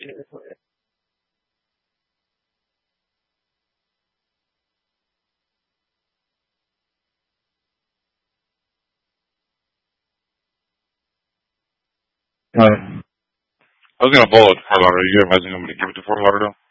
I was gonna bowl at Fort Lauderdale. You imagine I'm gonna give it to Fort Lauderdale?